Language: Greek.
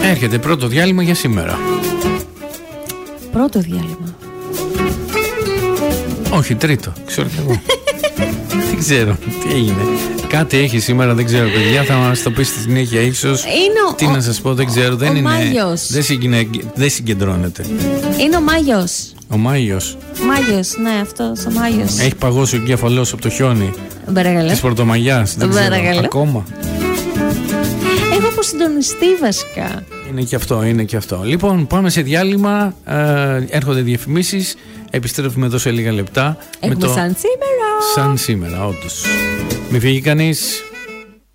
Έρχεται πρώτο διάλειμμα για σήμερα. Πρώτο διάλειμμα. Όχι, τρίτο, ξέρω κι εγώ. Δεν ξέρω τι έγινε. Κάτι έχει σήμερα, δεν ξέρω, παιδιά. Θα μας το πει στη συνέχεια, ίσως. Τι να σας πω, δεν ξέρω. Δεν είναι. Δεν συγκεντρώνεται. Είναι ο Μάγιος. Ο Μάγιος. Μάγιος, ναι, αυτός ο Μάγιος. Έχει παγώσει ο εγκέφαλός από το χιόνι της Πρωτομαγιάς. Δεν ξέρω, ακόμα. Έχω αποσυντονιστεί βασικά. Είναι και αυτό. Λοιπόν, πάμε σε διάλειμμα. Έρχονται διαφημίσεις. Επιστρέφουμε εδώ σε λίγα λεπτά. Έχουμε σαν σήμερα. Σαν σήμερα, όντως. Μην φύγει κανείς.